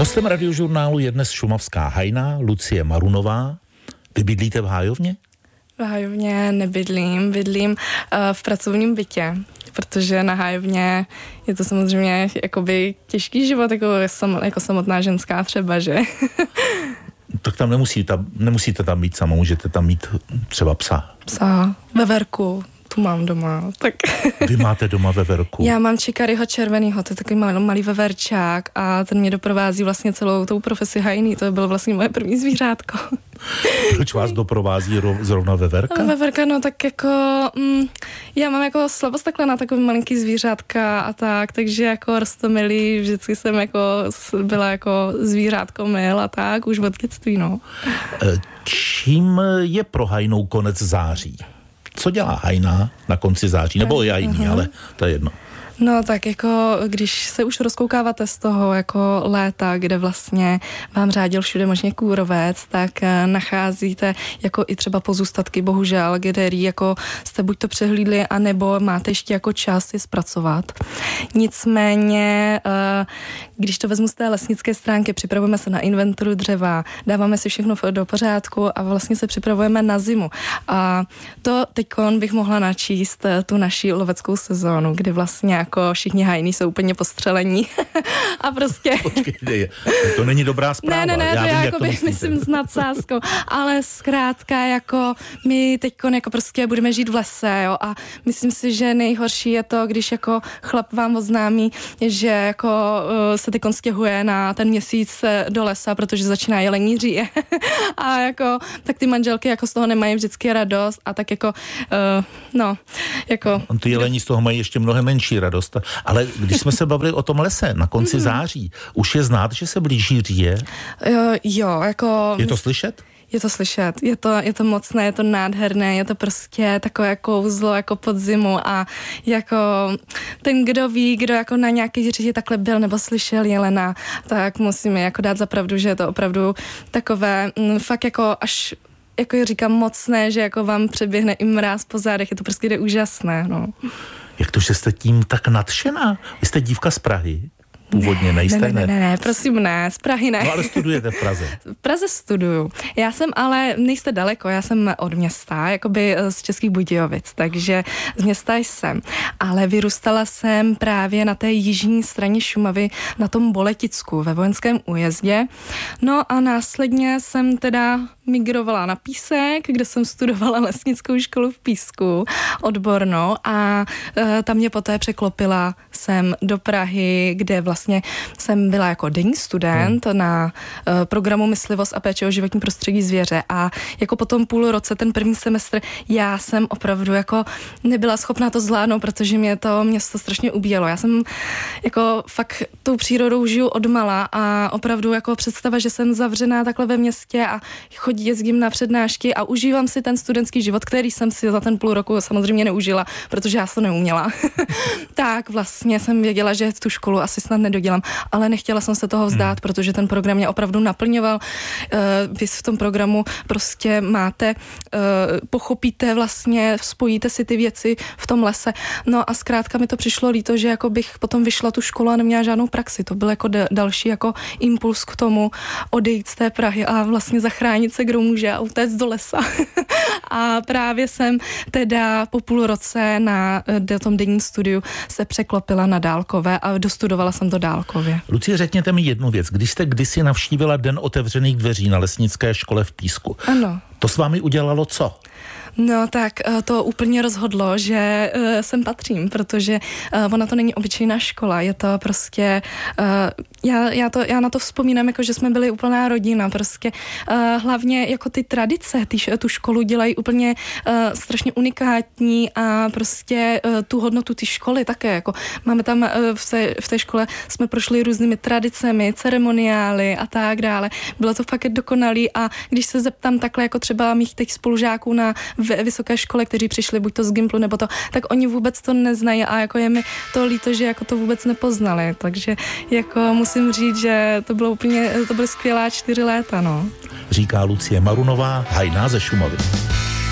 Hostem Radiožurnálu je dnes šumavská hajná Lucie Marunová. Vy bydlíte v Hájovně? V Hájovně nebydlím, bydlím v pracovním bytě, protože na Hájovně je to samozřejmě jakoby těžký život, jako samotná ženská třeba, že? Tak tam nemusíte tam být sama, můžete tam mít třeba psa. Psa, veverku. Tu mám doma, tak... Vy máte doma veverku? Já mám Čikaryho červenýho, to je takový malý veverčák a ten mě doprovází vlastně celou tou profesi hajný, to bylo vlastně moje první zvířátko. Proč vás doprovází zrovna veverka? Veverka, no tak jako, já mám jako slabost takhle na takový malinký zvířátka a tak, takže jako roztomilý, vždycky jsem jako byla jako zvířátko mil a tak, už od dětství, no. Čím je pro hajnou konec září? Co dělá hajná na konci září? Nebo já jiný, ale to je jedno. No tak jako, když se už rozkoukáváte z toho jako léta, kde vlastně vám řádil všude možně kůrovec, tak nacházíte jako i třeba pozůstatky, bohužel, který jako jste buď to přehlídli, anebo máte ještě jako čas je zpracovat. Nicméně, když to vezmu z té lesnické stránky, připravujeme se na inventuru dřeva, dáváme si všechno do pořádku a vlastně se připravujeme na zimu. A to teďkon bych mohla načíst tu naši loveckou sezónu, kdy vlastně jako všichni hajní jsou úplně postřelení a prostě... Počkejte, to není dobrá zpráva. Ne, já jako myslím s nadsázkou, ale zkrátka jako my teďkon jako prostě budeme žít v lese, jo, a myslím si, že nejhorší je to, když jako chlap vám oznámí, že jako se teďkon stěhuje na ten měsíc do lesa, protože začíná jelení říje a jako tak ty manželky jako z toho nemají vždycky radost a tak jako Ty jelení z toho mají ještě mnohem menší radost. Ale když jsme se bavili o tom lese na konci září, už je znát, že se blíží říje? Jo, jako... Je to slyšet? Je to slyšet, je to mocné, je to nádherné, je to prostě takové kouzlo jako pod zimu a jako ten, kdo ví, kdo jako na nějaký říži takhle byl nebo slyšel jelena, tak musíme jako dát za pravdu, že je to opravdu takové fakt jako až jako říkám mocné, že jako vám přeběhne i mráz po zádech, je to prostě úžasné, no. Jak to, že jste tím tak nadšená? Vy jste dívka z Prahy? Původně nejste, ne, prosím ne, z Prahy ne. No ale studujete v Praze. V Praze studuju. Já jsem ale, nejste daleko, já jsem od města, jakoby z Českých Budějovic, takže z města jsem. Ale vyrůstala jsem právě na té jižní straně Šumavy, na tom Boleticku, ve vojenském újezdě. No a následně jsem teda migrovala na Písek, kde jsem studovala lesnickou školu v Písku, odbornou a tam mě poté překlopila jsem do Prahy, kde vlastně jsem byla jako denní student na programu Myslivost a péče o životní prostředí zvěře a jako po tom půl roce, ten první semestr, já jsem opravdu jako nebyla schopná to zvládnout, protože mě to město strašně ubíjelo. Já jsem jako fakt tou přírodou žiju odmala a opravdu jako představa, že jsem zavřená takhle ve městě a jezdím na přednášky a užívám si ten studentský život, který jsem si za ten půl roku samozřejmě neužila, protože já to neuměla. Tak vlastně jsem věděla, že tu školu asi snad nedodělám, ale nechtěla jsem se toho vzdát, protože ten program mě opravdu naplňoval. Vy v tom programu prostě máte, pochopíte vlastně, spojíte si ty věci v tom lese. No a zkrátka mi to přišlo líto, že jako bych potom vyšla tu školu a neměla žádnou praxi. To byl jako další jako impuls k tomu odejít z té Prahy a vlastně zachránit se, kdo může a utéct do lesa. A právě jsem teda po půl roce na tom denním studiu se překlopila na dálkové a dostudovala jsem to dálkově. Lucie, řekněte mi jednu věc. Když jste kdysi navštívila Den otevřených dveří na lesnické škole v Písku, ano. To s vámi udělalo co? No tak to úplně rozhodlo, že sem patřím, protože ona to není obyčejná škola, je to prostě, já na to vzpomínám, jako že jsme byli úplná rodina, prostě hlavně jako ty tradice, tu školu dělají úplně strašně unikátní a prostě tu hodnotu ty školy také, jako máme tam v té škole jsme prošli různými tradicemi, ceremoniály a tak dále, bylo to fakt dokonalý a když se zeptám takhle jako třeba mých těch spolužáků na vysoké škole, kteří přišli buď to z Gimplu nebo to, tak oni vůbec to neznají a jako je mi to líto, že jako to vůbec nepoznali, takže jako musím říct, že to byly skvělá 4 léta, no. Říká Lucie Marunová, hajná ze Šumavy.